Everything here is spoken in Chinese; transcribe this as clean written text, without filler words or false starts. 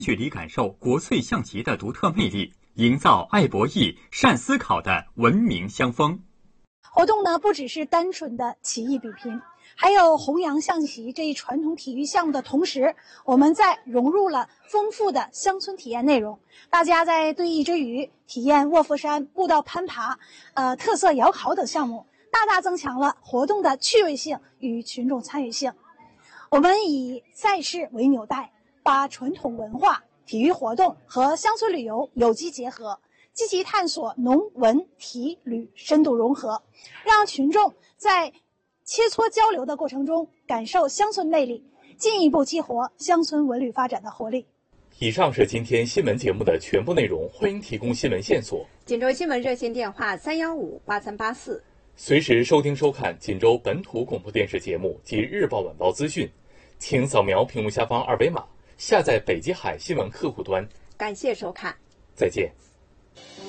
距离感受国粹象棋的独特魅力，营造爱博弈、善思考的文明乡风。 活动呢，不只是单纯的棋艺比拼，还有弘扬象棋这一传统体育项目的同时，我们在融入了丰富的乡村体验内容。大家在对弈之余，体验卧佛山、步道攀爬、特色窑烤等项目，大大增强了活动的趣味性与群众参与性。我们以赛事为纽带，把传统文化、体育活动和乡村旅游有机结合，积极探索农文体旅深度融合，让群众在切磋交流的过程中感受乡村魅力，进一步激活乡村文旅发展的活力。 以上是今天新闻节目的全部内容，欢迎提供新闻线索。 锦州新闻热线电话3158384， 随时收听收看锦州本土广播电视节目及日报晚报资讯，请扫描屏幕下方二维码，下载北极海新闻客户端。 感谢收看， 再见。